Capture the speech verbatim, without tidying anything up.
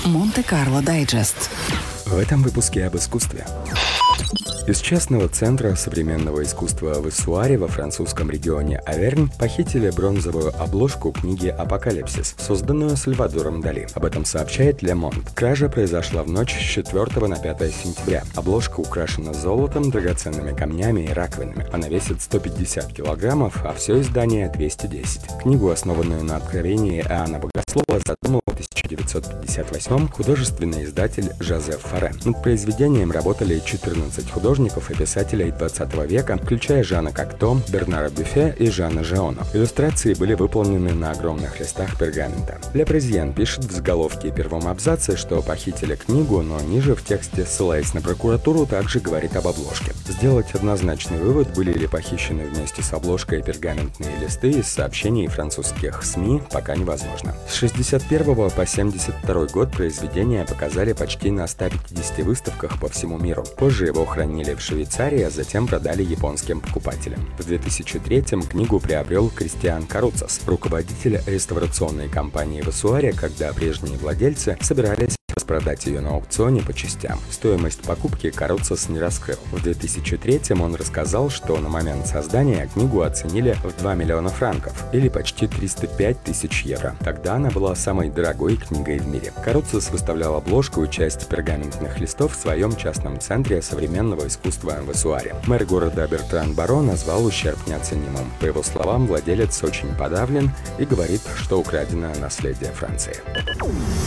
Монте-Карло Дайджест. В этом выпуске об искусстве. Из частного центра современного искусства в Иссуаре во французском регионе Авернь похитили бронзовую обложку книги «Апокалипсис», созданную Сальвадором Дали. Об этом сообщает Le Monde. Кража произошла в ночь с четвёртого на пятое сентября. Обложка украшена золотом, драгоценными камнями и раковинами. Она весит сто пятьдесят килограммов, а все издание двести десять. Книгу, основанную на откровении Иоанна Богослова, задумал в тысяча девятьсот пятьдесят восьмом художественный издатель Жозеф Форре. Над произведением работали четырнадцать художников и писателей двадцатого века, включая Жана Кокто, Бернара Бюффе и Жана Жиона. Иллюстрации были выполнены на огромных листах пергамента. Ле Паризьен пишет в заголовке и первом абзаце, что похитили книгу, но ниже в тексте, ссылаясь на прокуратуру, также говорит об обложке. Сделать однозначный вывод, были ли похищены вместе с обложкой пергаментные листы из сообщений французских СМИ, пока невозможно. С шестьдесят первого по семьдесят второй год произведение показали почти на ста пятидесяти выставках по всему миру. Позже его хранили в Швейцарии, а затем продали японским покупателям. В две тысячи третьем книгу приобрел Кристиан Каруцас, руководитель реставрационной компании в Иссуаре, когда прежние владельцы собирались распродать ее на аукционе по частям. Стоимость покупки Каруцас не раскрыл. В две тысячи третьем он рассказал, что на момент создания книгу оценили в два миллиона франков, или почти триста пять тысяч евро. Тогда она была самой дорогой книгой в мире. Каруцас выставлял обложку и часть пергаментных листов в своем частном центре современного искусства в Иссуаре. Мэр города Бертран Баро назвал ущерб неоценимым. По его словам, владелец очень подавлен и говорит, что украдено наследие Франции.